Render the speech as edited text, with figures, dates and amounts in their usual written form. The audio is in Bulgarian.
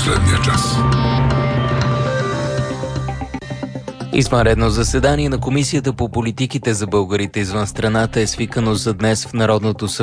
последния час. Извънредно заседание на Комисията по политиките за българите извън страната е свикано за днес в Народното събрание.